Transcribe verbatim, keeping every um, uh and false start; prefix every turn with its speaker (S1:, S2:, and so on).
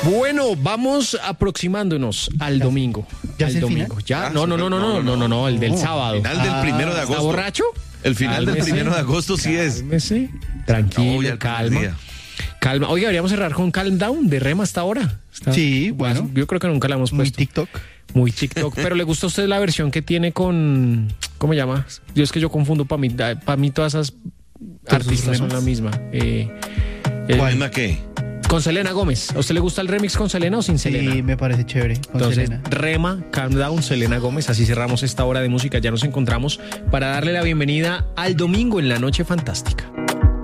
S1: Bueno, vamos aproximándonos al domingo.
S2: ¿Ya
S1: al
S2: es el
S1: domingo.
S2: final?
S1: ¿Ya?
S3: Ah,
S1: No, no, no, no, no, no, no, no, el del
S3: No,
S1: sábado.
S3: Final del primero de
S1: ¿Está
S3: agosto.
S1: borracho?
S3: El final del
S1: Cálmese.
S3: primero de agosto sí es.
S1: Cálmese.
S3: No,
S1: Tranquilo,
S3: ya el primer
S1: calma.
S3: día.
S1: Calma. Oye, deberíamos cerrar con Calm Down de Rema hasta ahora. Está-
S2: Sí, bueno.
S1: Yo creo que nunca la hemos
S2: Muy
S1: puesto.
S2: TikTok.
S1: Muy TikTok. Pero ¿le gusta a usted la versión que tiene con... ¿Cómo se llama? Yo es que yo confundo. Para mí, para mí todas esas artistas son
S2: Remas?
S1: la misma. Eh, eh,
S3: ¿Cuál más qué?
S1: Con Selena Gómez. ¿A usted le gusta el remix con Selena o sin Selena?
S2: Sí, me parece chévere. Con
S1: Entonces,
S2: Selena.
S1: Rema, Calm Down, Selena Gómez. Así cerramos esta hora de música. Ya nos encontramos para darle la bienvenida al domingo en la Noche Fantástica.